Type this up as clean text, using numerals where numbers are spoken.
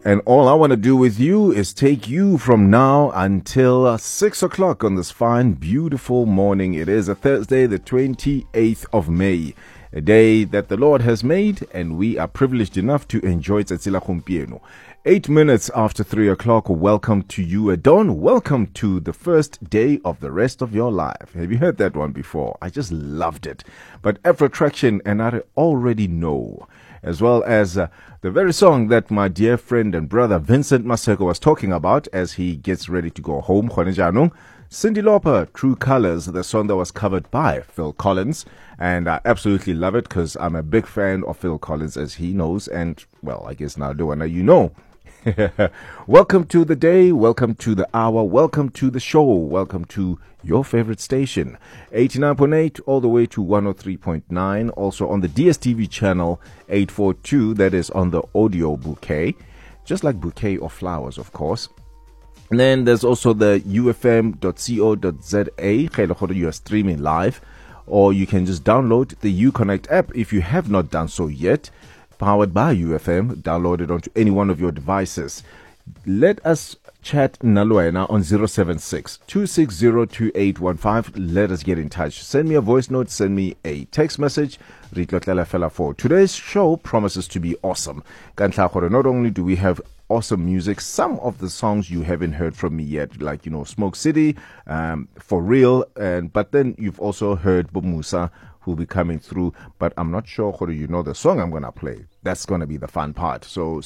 And all I want to do with you is take you from now until 6 o'clock on this fine, beautiful morning. It is a Thursday, the 28th of May, a day that the Lord has made, and we are privileged enough to enjoy Tsatsila Gompieno. 8 minutes after 3 o'clock, welcome to you, Adon. Welcome to the first day of the rest of your life. Have you heard that one before? I just loved it. But Afro Traction, and I already know, as well as the very song that my dear friend and brother Vincent Maseko was talking about as he gets ready to go home, Cyndi Lauper, True Colors, the song that was covered by Phil Collins. And I absolutely love it because I'm a big fan of Phil Collins, as he knows. And, well, I guess now, you know. Welcome to the day, welcome to the hour, welcome to the show, welcome to your favorite station, 89.8 all the way to 103.9, also on the DSTV channel 842, that is on the audio bouquet, just like bouquet of flowers, of course. And then there's also the ufm.co.za, you are streaming live, or you can just download the Uconnect app if you have not done so yet. Powered by UFM, download it onto any one of your devices. Let us chat Naloena on 076-260-2815. Let us get in touch. Send me a voice note, send me a text message. Today's show promises to be awesome. Not only do we have awesome music, some of the songs you haven't heard from me yet, like, Smoke City, For Real, but then you've also heard Bomusa, who'll be coming through, but I'm not sure whether you know the song I'm going to play. That's going to be the fun part. So